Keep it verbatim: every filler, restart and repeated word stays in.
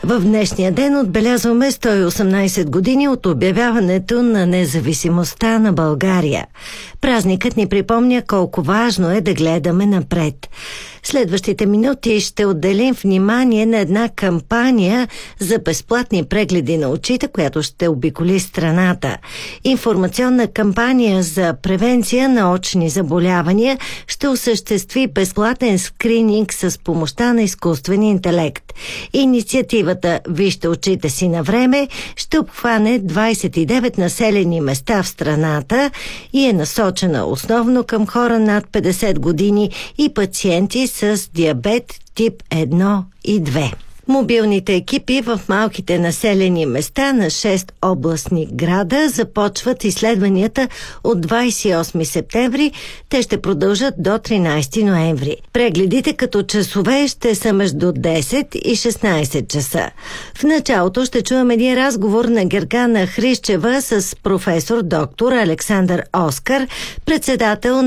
В днешния ден отбелязваме сто и осемнадесет години от обявяването на независимостта на България. Празникът ни припомня колко важно е да гледаме напред. Следващите минути ще отделим внимание на една кампания за безплатни прегледи на очите, която ще обиколи страната. Информационна кампания за превенция на очни заболявания ще осъществи безплатен скрининг с помощта на изкуствен интелект. Инициативата "Вижте очите си на време" ще обхване двадесет и девет населени места в страната и е насочена основно към хора над петдесет години и пациенти с диабет тип едно и две. Мобилните екипи в малките населени места на шест областни града започват изследванията от двадесет и осми септември. Те ще продължат до тринадесети ноември. Прегледите като часове ще са между десет и шестнадесет часа. В началото ще чуем един разговор на Гергана Хрищева с професор доктор Александър Оскар, председател